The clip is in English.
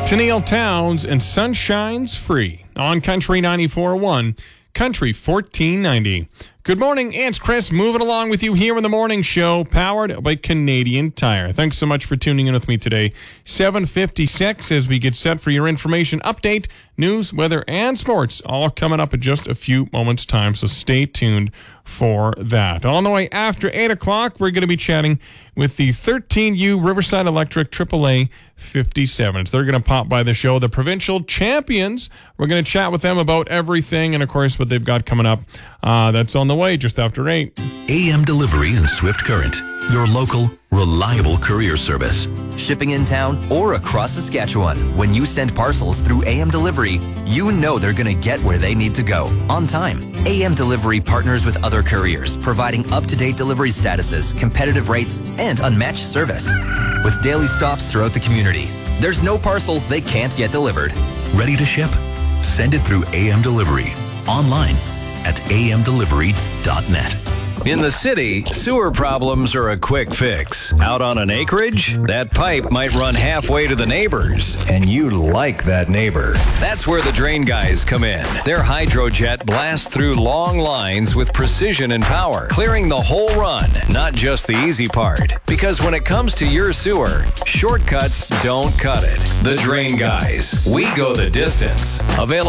Tennille Towns and Sunshine's Free on Country 94.1, Country 1490. Good morning, it's Chris moving along with you here in the morning show, powered by Canadian Tire. Thanks so much for tuning in with me today. 7:56 as we get set for your information update, news, weather, and sports, all coming up in just a few moments' time, so stay tuned for that. On the way after 8 o'clock, we're going to be chatting with the 13U Riverside Electric AAA 57s. They're going to pop by the show, the provincial champions. We're going to chat with them about everything and, of course, what they've got coming up. That's on the way just after 8. AM Delivery and Swift Current, your local, reliable courier service. Shipping in town or across Saskatchewan. When you send parcels through AM Delivery, you know they're going to get where they need to go on time. AM Delivery partners with other couriers, providing up-to-date delivery statuses, competitive rates, and unmatched service. With daily stops throughout the community, there's no parcel they can't get delivered. Ready to ship? Send it through AM Delivery. Online at amdelivery.net. In the city, sewer problems are a quick fix. Out on an acreage, that pipe might run halfway to the neighbors, and you like that neighbor. That's where the Drain Guys come in. Their HydroJet blasts through long lines with precision and power, clearing the whole run, not just the easy part. Because when it comes to your sewer, shortcuts don't cut it. The Drain Guys. We go the distance. Available